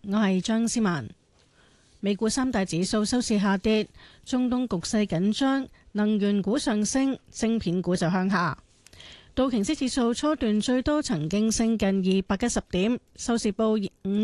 我係張思文。美股三大指數收市下跌，中東局勢緊張，能源股上升，晶片股就向下。道瓊斯指數初段最多曾經升近210點，收市報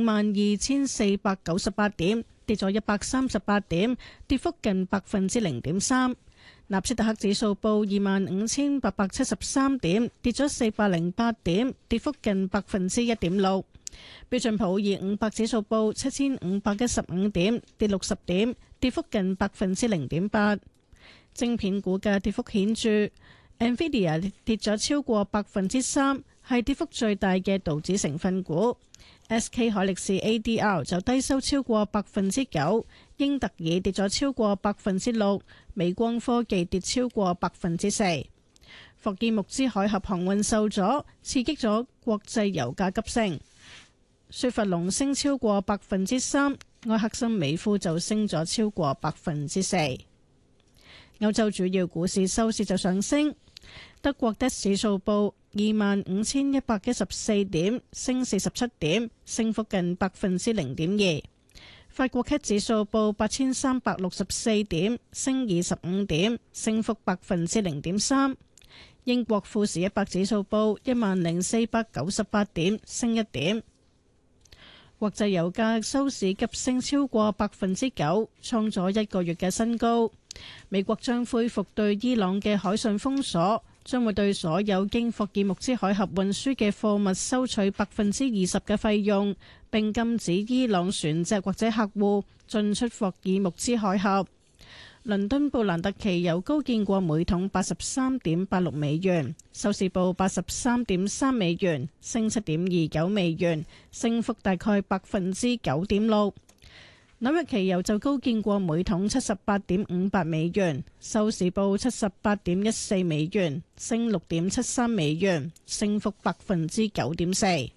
52,498點，跌咗138點，跌幅近0.3%。納斯達克指數報25,873點，跌咗408點，跌幅近1.6%。標準普爾500指數報7,515點，跌60點，跌幅近0.8%。晶片股嘅跌幅顯著。Nvidia 跌咗超過3%，係跌幅最大嘅道指成分股。SK 海力士 ADR 就低收超過9%，英特爾跌咗超過6%，美光科技跌超過4%。霍爾木茲海峽航運受阻，刺激咗國際油價急升。雪佛龍升超過3%，埃克森美孚就升咗超過4%。歐洲主要股市收市就上升。德國 DAX 指數報25,114點，升47點，升幅近0.2%。法國 CAC 指數報8,364點，升25點，升幅0.3%。英國富時100指數報10,498點，升1點。國際油價收市急升超過9%，創咗1個月嘅新高。美國將恢復對伊朗嘅海上封鎖，將會對所有經霍爾木茲海峽運輸嘅貨物收取20%嘅費用，並禁止伊朗船隻或者客戶進出霍爾木茲海峽。倫敦布蘭特期油高見過每桶83.86美元，收市報83.3美元，升7.29美元，升幅大概9.6%。紐約期油就高見過每桶78.58美元，收市報78.14美元，升6.73美元，升幅9.4%。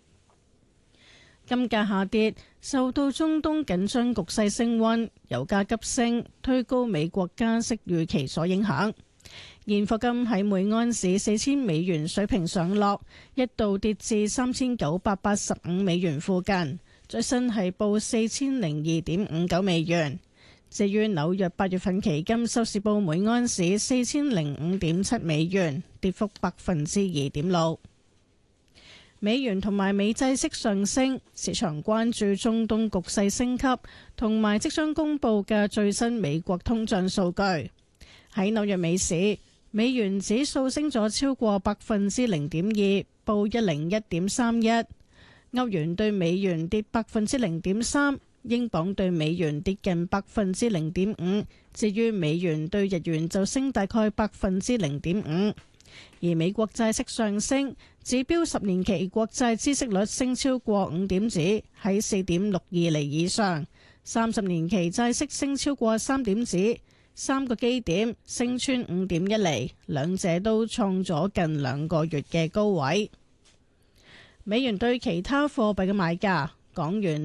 金價下跌，受到中東緊張局勢升溫、油價急升、推高美國加息預期所影響。現貨金喺每盎司4000美元水平上落，一度跌至3985美元附近。最新係報4002.59美元。至於紐約8月份期金收市報每盎司4005.7美元，跌幅2.6%。美元同埋美債息上升，市場關注中東局勢升級，同埋即將公布嘅最新美國通脹數據。喺紐約美市，美元指數升咗超過0.2%，報101.31。歐元對美元跌0.3%，英鎊對美元跌近0.5%，至於美元對日元就升大概0.5%。而美國債息上升，指標10年期國債孳息率升超過5點子，喺4.62厘以上；30年期債息升超過3點子，3個基點升穿5.1厘，兩者都創咗近2個月嘅高位。美元對其他貨幣嘅買價：港元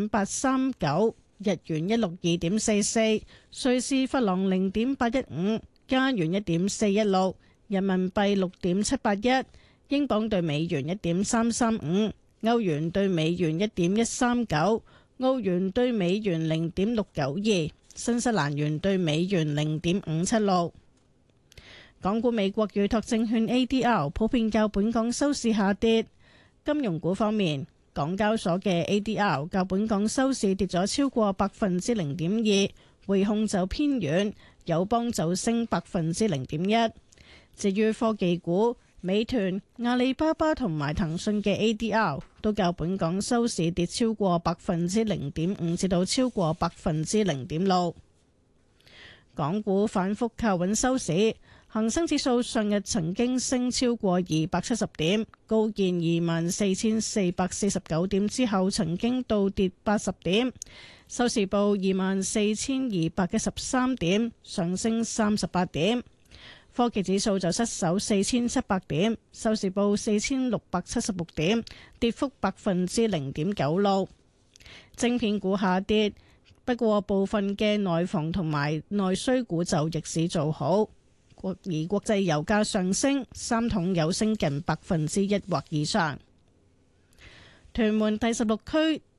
7.839，日元162.44，瑞士法郎0.815，加元1.416，人民幣6.781，英鎊對美元1.335，歐元對美元1.139，澳元對美元0.692，新西蘭元對美元0.576。港股美國預託證券 ADR 普遍較本港收市下跌。金融股方面，港交所嘅 ADR 較本港收市跌咗超過0.2%，匯控就偏軟，友邦就升0.1%。至於科技股，美團、阿里巴巴同埋騰訊嘅 ADR 都較本港收市跌超過0.5%至到超過0.6%。港股反覆靠穩收市。恒生指數上日曾經升超過270點，高見24,449點之後，曾經倒跌80點，收市報24,213點，上升38點。科技指數就失守4,700點，收市報4,676點，跌幅0.96%。晶片股下跌，不過部分嘅內房同埋內需股就逆市做好。而國際油價上升，三桶油升近1%或以上。屯門第16區